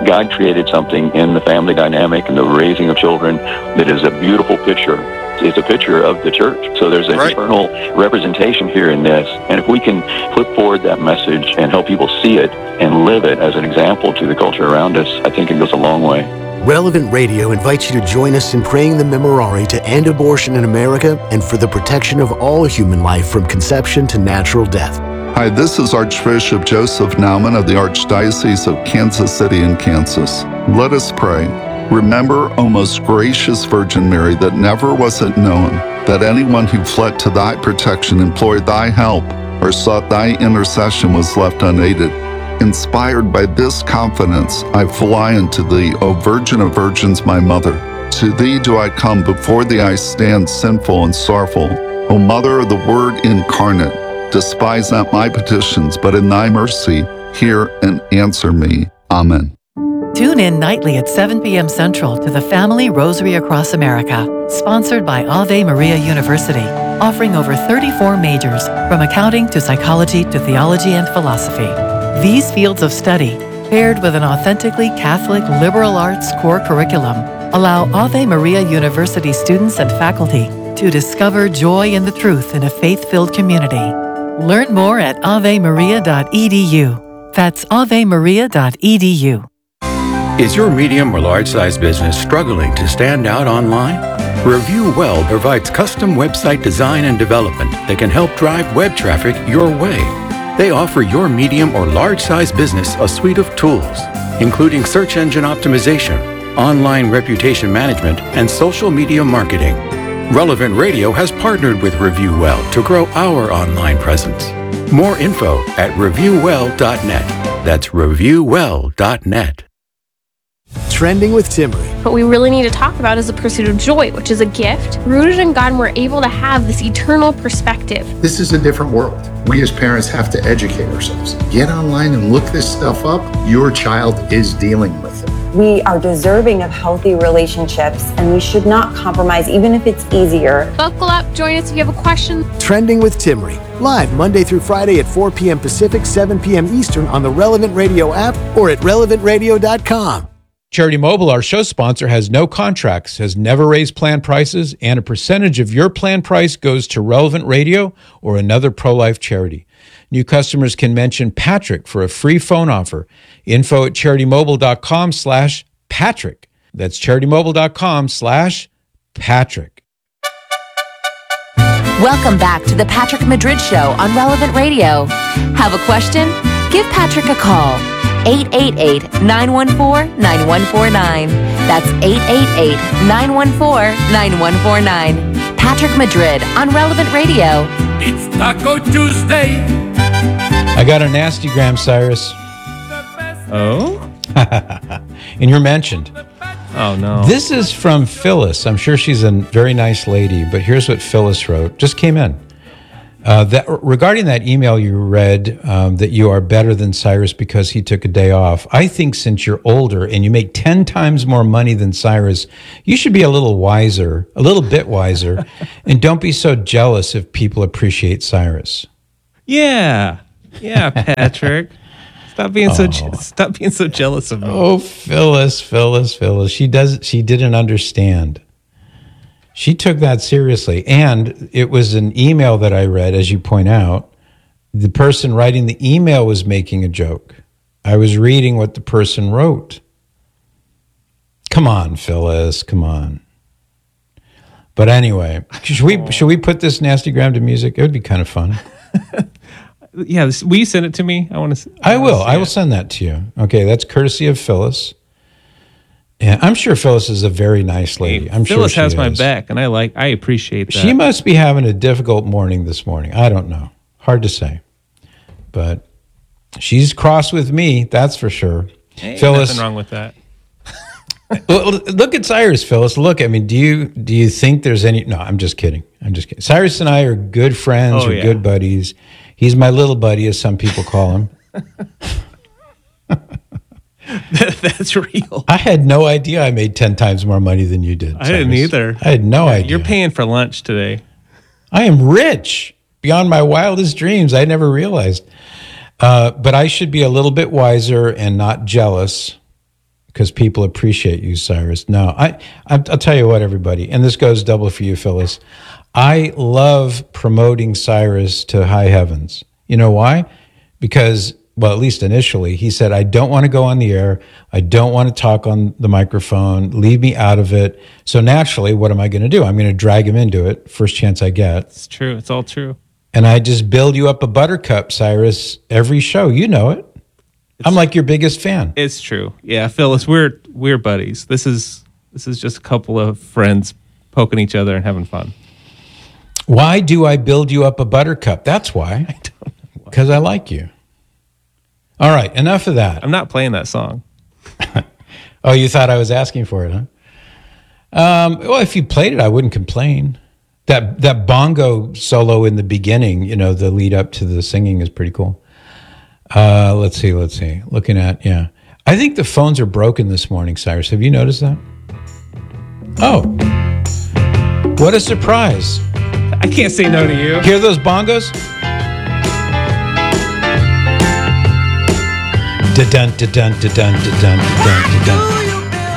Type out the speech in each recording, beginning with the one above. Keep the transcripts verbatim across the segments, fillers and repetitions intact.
God created something in the family dynamic and the raising of children that is a beautiful picture. It's a picture of the church. So there's an right. eternal representation here in this. And if we can flip forward that message and help people see it and live it as an example to the culture around us, I think it goes a long way. Relevant Radio invites you to join us in praying the Memorare to end abortion in America and for the protection of all human life from conception to natural death. Hi, this is Archbishop Joseph Naumann of the Archdiocese of Kansas City in Kansas. Let us pray. Remember, O most gracious Virgin Mary, that never was it known that anyone who fled to thy protection, implored thy help, or sought thy intercession was left unaided. Inspired by this confidence, I fly unto thee, O Virgin of Virgins, my Mother. To thee do I come, before thee I stand sinful and sorrowful. O Mother of the Word incarnate, despise not my petitions, but in thy mercy, hear and answer me. Amen. Tune in nightly at seven p.m. Central to the Family Rosary Across America, sponsored by Ave Maria University, offering over thirty-four majors, from accounting to psychology to theology and philosophy. These fields of study, paired with an authentically Catholic liberal arts core curriculum, allow Ave Maria University students and faculty to discover joy in the truth in a faith-filled community. Learn more at ave maria dot e d u. That's ave maria dot e d u. Is your medium or large-size business struggling to stand out online? Review Well provides custom website design and development that can help drive web traffic your way. They offer your medium or large-size business a suite of tools, including search engine optimization, online reputation management, and social media marketing. Relevant Radio has partnered with Review Well to grow our online presence. More info at review well dot net. That's review well dot net. Trending with Timmery. What we really need to talk about is the pursuit of joy, which is a gift rooted in God, and we're able to have this eternal perspective. This is a different world. We as parents have to educate ourselves. Get online and look this stuff up. Your child is dealing with it. We are deserving of healthy relationships, and we should not compromise, even if it's easier. Buckle up, join us if you have a question. Trending with Timmery, live Monday through Friday at four p.m. Pacific, seven p.m. Eastern on the Relevant Radio app or at relevant radio dot com. Charity Mobile, our show sponsor, has no contracts, has never raised plan prices, and a percentage of your plan price goes to Relevant Radio or another pro-life charity. New customers can mention Patrick for a free phone offer. Info at charitymobile.com slash Patrick. That's charitymobile.com slash Patrick. Welcome back to the Patrick Madrid Show on Relevant Radio. Have a question? Give Patrick a call. eight eight eight, nine one four, nine one four nine. That's eight eight eight, nine one four, nine one four nine. Patrick Madrid on Relevant Radio. It's Taco Tuesday. I got a nasty gram, Cyrus. Oh? And you're mentioned. Oh, no. This is from Phyllis. I'm sure she's a very nice lady, but here's what Phyllis wrote. Just came in. Uh, that regarding that email you read, um, that you are better than Cyrus because he took a day off. I think since you're older and you make ten times more money than Cyrus, you should be a little wiser, a little bit wiser, and don't be so jealous if people appreciate Cyrus. Yeah, yeah, Patrick. Stop being oh. so je- stop being so jealous of me. Oh, Phyllis, Phyllis, Phyllis. She does. She didn't understand. She took that seriously. And it was an email that I read, as you point out. The person writing the email was making a joke. I was reading what the person wrote. Come on, Phyllis, come on. But anyway, should we should we put this nasty gram to music? It would be kind of fun. Yeah, this, will you send it to me? I want to. I, I will. I will it. send that to you. Okay, that's courtesy of Phyllis. Yeah, I'm sure Phyllis is a very nice lady. I'm Phyllis sure has she my is. back, and I like. I appreciate that. She must be having a difficult morning this morning. I don't know. Hard to say, but she's cross with me. That's for sure. Hey, Phyllis, nothing wrong with that. Well, look at Cyrus, Phyllis. Look, I mean, do you do you think there's any? No, I'm just kidding. I'm just kidding. Cyrus and I are good friends. Oh, We're yeah. good buddies. He's my little buddy, as some people call him. that, that's real. I had no idea I made ten times more money than you did. I didn't Cyrus. either. I had no yeah, idea. You're paying for lunch today. I am rich beyond my wildest dreams. I never realized. Uh, but I should be a little bit wiser and not jealous because people appreciate you, Cyrus. No, I, I, I'll tell you what, everybody, and this goes double for you, Phyllis. I love promoting Cyrus to high heavens. You know why? Because, well, at least initially, he said, I don't want to go on the air. I don't want to talk on the microphone. Leave me out of it. So naturally, what am I going to do? I'm going to drag him into it first chance I get. It's true. It's all true. And I just build you up a buttercup, Cyrus, every show. You know it. It's, I'm like your biggest fan. It's true. Yeah, Phyllis, we're we're buddies. This is this is just a couple of friends poking each other and having fun. Why do I build you up a buttercup? That's why. I don't know why. Because I like you. All right, enough of that. I'm not playing that song. Oh, you thought I was asking for it, huh? Um, well, if you played it, I wouldn't complain. That that bongo solo in the beginning, you know, the lead up to the singing is pretty cool. Uh, let's see, let's see. Looking at, yeah. I think the phones are broken this morning, Cyrus. Have you noticed that? Oh. What a surprise. I can't say no to you. Hear those bongos? Da-dun, da-dun, da-dun, da-dun, da-dun, da-dun.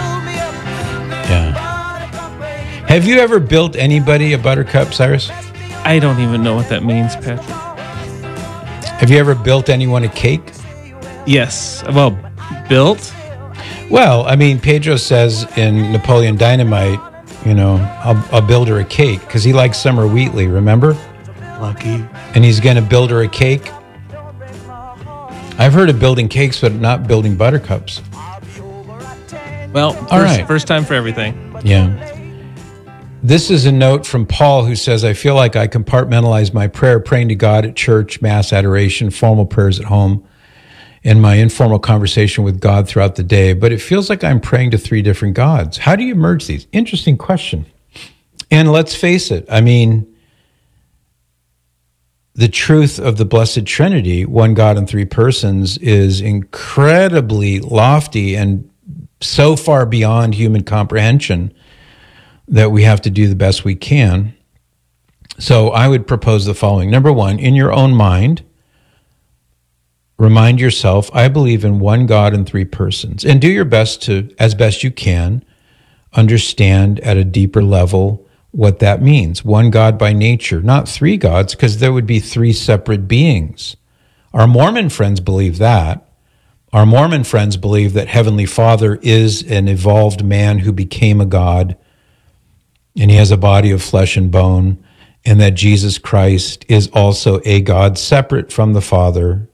Yeah. Have you ever built anybody a buttercup, Cyrus? I don't even know what that means, Patrick. Have you ever built anyone a cake? Yes. Well, built? Well, I mean, Pedro says in Napoleon Dynamite, you know, I'll, I'll build her a cake because he likes Summer Wheatley, remember? Lucky. And he's going to build her a cake. I've heard of building cakes, but not building buttercups. Well, all first, right. First time for everything. Yeah. This is a note from Paul who says, I feel like I compartmentalize my prayer, praying to God at church, mass adoration, formal prayers at home, and my informal conversation with God throughout the day. But it feels like I'm praying to three different gods. How do you merge these? Interesting question. And let's face it, I mean, the truth of the Blessed Trinity, one God in three persons, is incredibly lofty and so far beyond human comprehension that we have to do the best we can. So I would propose the following. Number one, in your own mind, remind yourself, I believe in one God in three persons, and do your best to, as best you can, understand at a deeper level what that means. One God by nature, not three gods, because there would be three separate beings. Our Mormon friends believe that. Our Mormon friends believe that Heavenly Father is an evolved man who became a God, and he has a body of flesh and bone, and that Jesus Christ is also a God separate from the Father.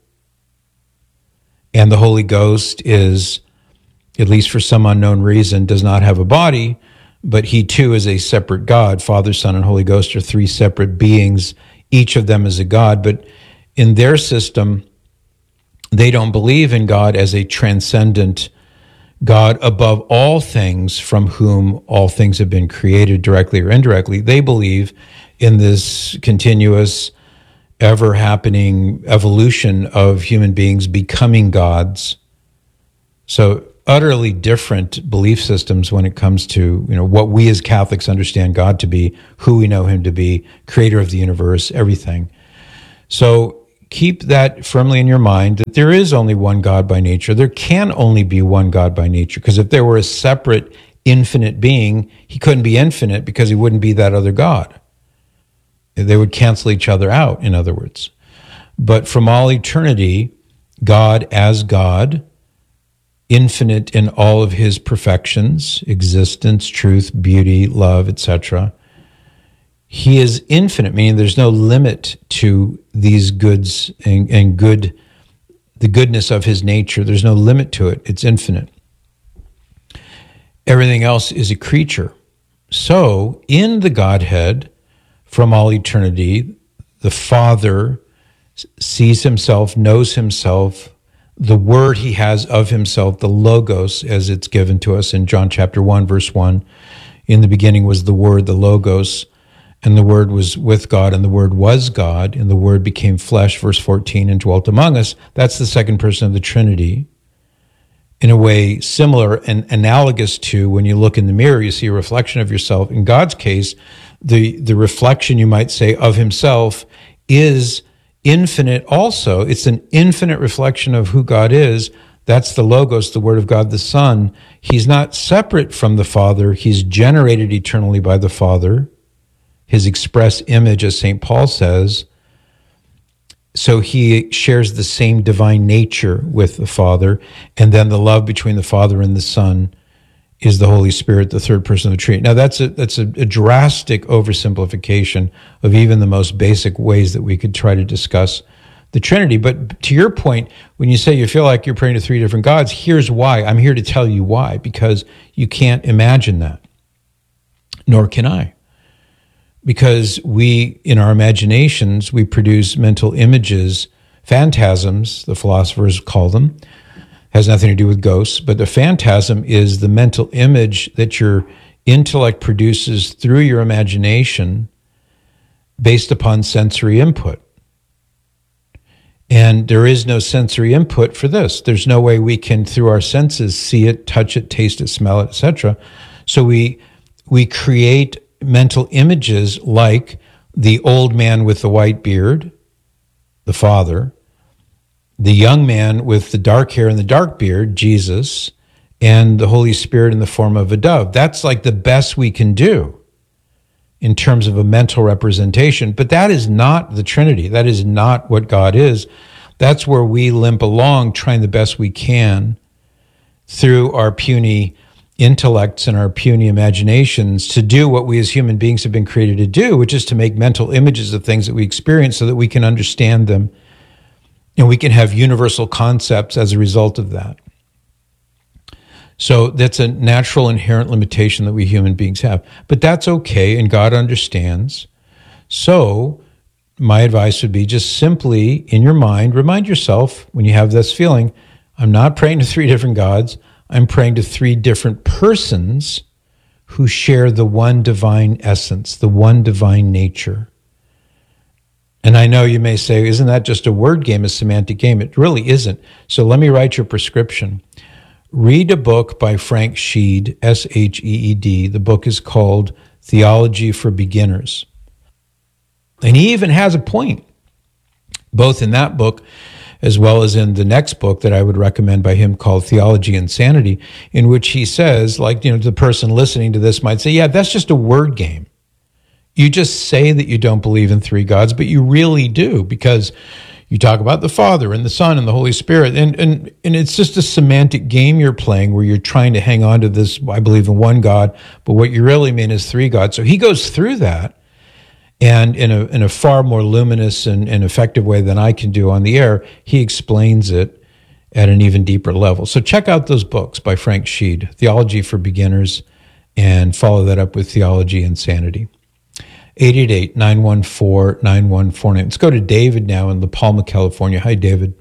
And the Holy Ghost is, at least for some unknown reason, does not have a body, but he too is a separate God. Father, Son, and Holy Ghost are three separate beings. Each of them is a God, but in their system, they don't believe in God as a transcendent God above all things, from whom all things have been created directly or indirectly. They believe in this continuous, ever-happening evolution of human beings becoming gods. So utterly different belief systems when it comes to, you know, what we as Catholics understand God to be, who we know him to be, creator of the universe, everything. So keep that firmly in your mind, that there is only one God by nature. There can only be one God by nature, because if there were a separate infinite being, he couldn't be infinite because he wouldn't be that other God. They would cancel each other out, in other words. But from all eternity, God as God, infinite in all of his perfections, existence, truth, beauty, love, et cetera, he is infinite, meaning there's no limit to these goods and, and good, the goodness of his nature. There's no limit to it. It's infinite. Everything else is a creature. So in the Godhead, from all eternity, the Father sees himself, knows himself, the word he has of himself, the Logos, as it's given to us in John chapter one, verse one. In the beginning was the Word, the Logos, and the Word was with God, and the Word was God, and the Word became flesh, verse fourteen, and dwelt among us. That's the second person of the Trinity. In a way similar and analogous to when you look in the mirror, you see a reflection of yourself. In God's case, the, the reflection, you might say, of himself is infinite also. It's an infinite reflection of who God is. That's the Logos, the Word of God, the Son. He's not separate from the Father. He's generated eternally by the Father, his express image, as Saint Paul says. So he shares the same divine nature with the Father. And then the love between the Father and the Son is the Holy Spirit, the third person of the Trinity. Now, that's a that's a, a drastic oversimplification of even the most basic ways that we could try to discuss the Trinity. But to your point, when you say you feel like you're praying to three different gods, here's why. I'm here to tell you why, because you can't imagine that, nor can I. Because we, in our imaginations, we produce mental images, phantasms, the philosophers call them. Has nothing to do with ghosts, but the phantasm is the mental image that your intellect produces through your imagination based upon sensory input. And there is no sensory input for this. There's no way we can, through our senses, see it, touch it, taste it, smell it, et cetera. So we we create mental images like the old man with the white beard, the Father, the young man with the dark hair and the dark beard, Jesus, and the Holy Spirit in the form of a dove. That's like the best we can do in terms of a mental representation. But that is not the Trinity. That is not what God is. That's where we limp along, trying the best we can through our puny intellects and our puny imaginations to do what we as human beings have been created to do, which is to make mental images of things that we experience so that we can understand them and we can have universal concepts as a result of that. So that's a natural inherent limitation that we human beings have. But that's okay, and God understands. So my advice would be just simply, in your mind, remind yourself when you have this feeling, I'm not praying to three different gods. I'm praying to three different persons who share the one divine essence, the one divine nature. And I know you may say, isn't that just a word game, a semantic game? It really isn't. So let me write your prescription. Read a book by Frank Sheed, S H E E D. The book is called Theology for Beginners. And he even has a point, both in that book as well as in the next book that I would recommend by him called Theology and Sanity, in which he says, like, you know, the person listening to this might say, yeah, that's just a word game. You just say that you don't believe in three gods, but you really do, because you talk about the Father and the Son and the Holy Spirit, and and and it's just a semantic game you're playing where you're trying to hang on to this, I believe in one God, but what you really mean is three gods. So he goes through that, and in a in a far more luminous and, and effective way than I can do on the air, he explains it at an even deeper level. So check out those books by Frank Sheed, Theology for Beginners, and follow that up with Theology and Sanity. eight eight eight, nine one four, nine one four nine. Let's go to David now in La Palma, California. Hi, David.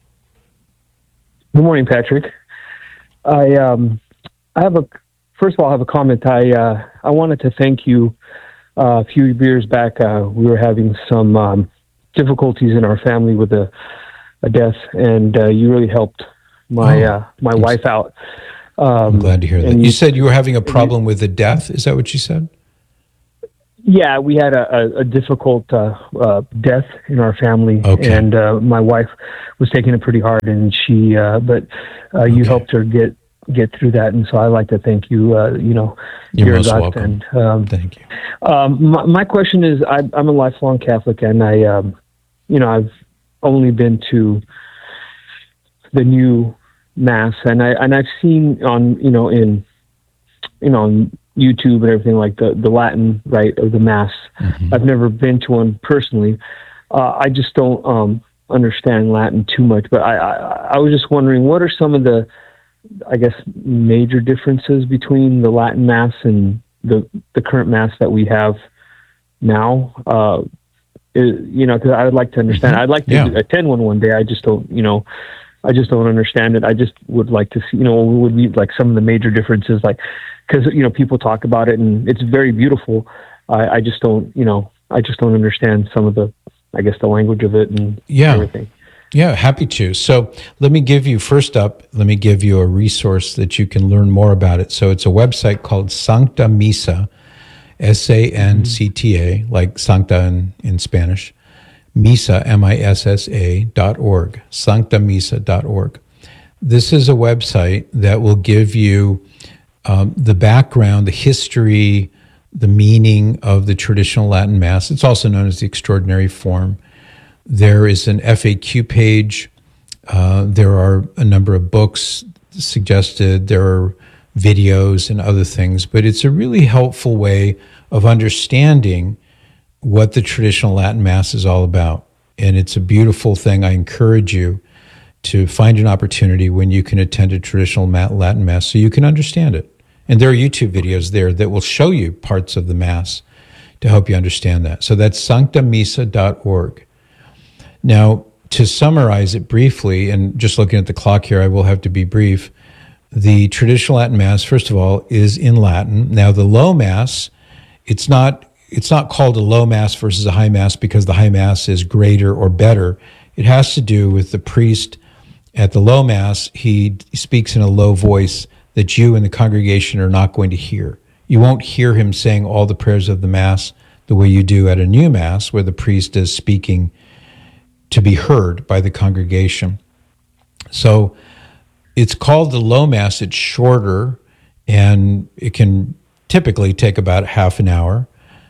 Good morning, Patrick. I um, I have a first of all, I have a comment. I uh, I wanted to thank you. Uh, a few years back, uh, we were having some um, difficulties in our family with a, a death, and uh, you really helped my oh, uh, my yes. wife out. Um, I'm glad to hear that. You, you said you were having a problem you, with the death. Is that what you said? Yeah, we had a, a, a difficult uh, uh, death in our family, okay. and uh, my wife was taking it pretty hard, and she, uh, but uh, you okay. helped her get get through that, and so I'd like to thank you. Uh, you know, you're most welcome. And, um, thank you. Um, my, my question is, I, I'm a lifelong Catholic, and I, um, you know, I've only been to the new Mass, and I and I've seen on, you know, in, you know, on YouTube and everything, like the, the Latin rite of the Mass. Mm-hmm. I've never been to one personally. Uh, I just don't um, understand Latin too much, but I, I, I was just wondering, what are some of the, I guess, major differences between the Latin Mass and the, the current Mass that we have now? Uh, it, you know, because I would like to understand. Mm-hmm. I'd like to yeah. attend one one day. I just don't, you know, I just don't understand it. I just would like to see, you know, would be like some of the major differences, like, because, you know, people talk about it and it's very beautiful. I, I just don't, you know, I just don't understand some of the, I guess, the language of it and yeah. everything. Yeah, happy to. So let me give you, first up, let me give you a resource that you can learn more about it. So it's a website called Sancta Missa, S A N C T A, like Sancta in, in Spanish, Missa, M I S S A dot org, sancta missa dot org. This is a website that will give you um, the background, the history, the meaning of the traditional Latin Mass. It's also known as the Extraordinary Form. There is an F A Q page. Uh, there are a number of books suggested. There are videos and other things. But it's a really helpful way of understanding what the traditional Latin Mass is all about. And it's a beautiful thing. I encourage you to find an opportunity when you can attend a traditional Latin Mass so you can understand it. And there are YouTube videos there that will show you parts of the Mass to help you understand that. So that's sancta missa dot org. Now, to summarize it briefly, and just looking at the clock here, I will have to be brief. The traditional Latin Mass, first of all, is in Latin. Now, the low Mass, it's not it's not called a low Mass versus a high Mass because the high Mass is greater or better. It has to do with the priest at the low Mass. He speaks in a low voice that you and the congregation are not going to hear. You won't hear him saying all the prayers of the Mass the way you do at a new Mass, where the priest is speaking to be heard by the congregation. So it's called the low Mass. It's shorter, and it can typically take about half an hour,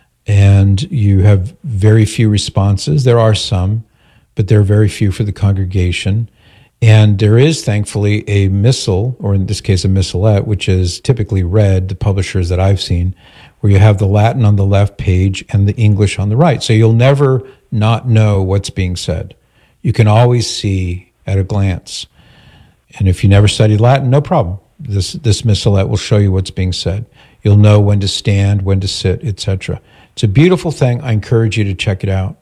and you have very few responses. There are some, but there are very few for the congregation. And there is, thankfully, a missal, or in this case, a missalette, which is typically read, the publishers that I've seen, where you have the Latin on the left page and the English on the right. So you'll never not know what's being said. You can always see at a glance. And if you never studied Latin, no problem. This this missalette will show you what's being said. You'll know when to stand, when to sit, et cetera. It's a beautiful thing. I encourage you to check it out.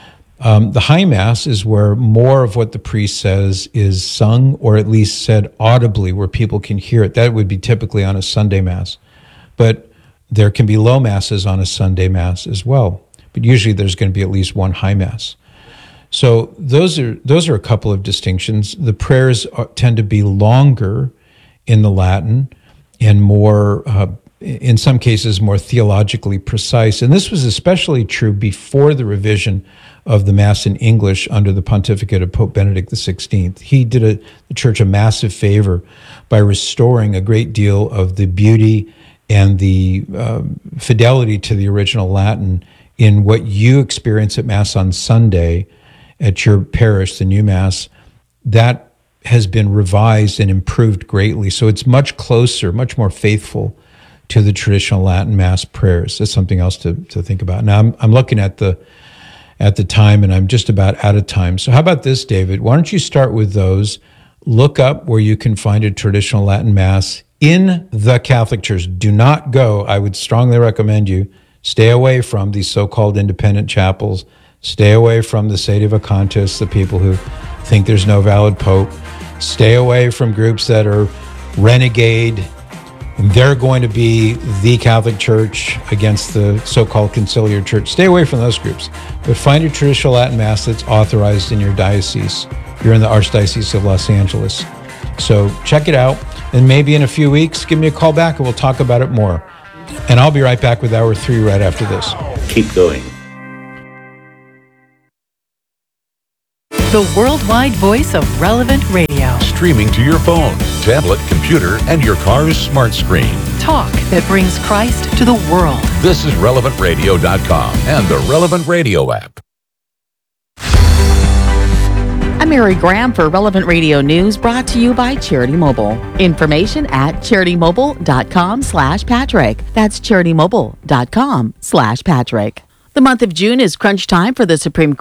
Um, the high Mass is where more of what the priest says is sung, or at least said audibly, where people can hear it. That would be typically on a Sunday Mass. But there can be low Masses on a Sunday Mass as well. But usually there's going to be at least one high Mass. So those are those are a couple of distinctions. The prayers are, tend to be longer in the Latin and more, uh, in some cases, more theologically precise. And this was especially true before the revision of the Mass in English under the pontificate of Pope Benedict the sixteenth. He did a, the Church a massive favor by restoring a great deal of the beauty and the uh, fidelity to the original Latin in what you experience at Mass on Sunday at your parish, the new Mass. That has been revised and improved greatly. So it's much closer, much more faithful to the traditional Latin Mass prayers. That's something else to, to think about. Now, I'm, I'm looking at the at the time, and I'm just about out of time. So how about this, David? Why don't you start with those? Look up where you can find a traditional Latin Mass in the Catholic Church. Do not go. I would strongly recommend you stay away from these so-called independent chapels. Stay away from the sedevacantists, the people who think there's no valid pope. Stay away from groups that are renegade. And they're going to be the Catholic Church against the so-called conciliar church. Stay away from those groups. But find a traditional Latin Mass that's authorized in your diocese. You're in the Archdiocese of Los Angeles. So check it out. And maybe in a few weeks, give me a call back and we'll talk about it more. And I'll be right back with hour three right after this. Keep going. The worldwide voice of Relevant Radio. Streaming to your phone, tablet, computer, and your car's smart screen. Talk that brings Christ to the world. This is relevant radio dot com and the Relevant Radio app. I'm Mary Graham for Relevant Radio News, brought to you by Charity Mobile. Information at charity mobile dot com slash Patrick. That's charity mobile dot com slash Patrick. The month of June is crunch time for the Supreme Court.